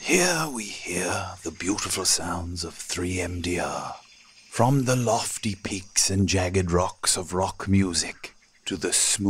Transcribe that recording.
Here we hear the beautiful sounds of 3MDR. From the lofty peaks and jagged rocks of rock music to the smooth